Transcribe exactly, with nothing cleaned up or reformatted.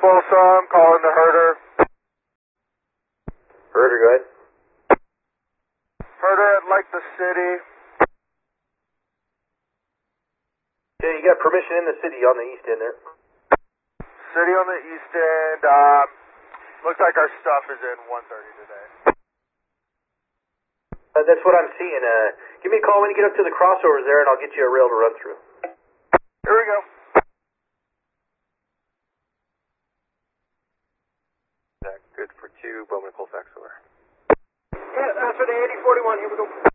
Folsom, calling the herder. Herder, go ahead. Herder at like the city. Okay, you got permission in the city on the east end there. City on the east end. Um, looks like our stuff is in one thirty today. Uh, that's what I'm seeing. Uh, give me a call when you get up to the crossovers there, and I'll get you a rail to run through. Here we go. Good for two, Bowman Colfax over. Yeah, that's for the eighty forty-one. Here we go.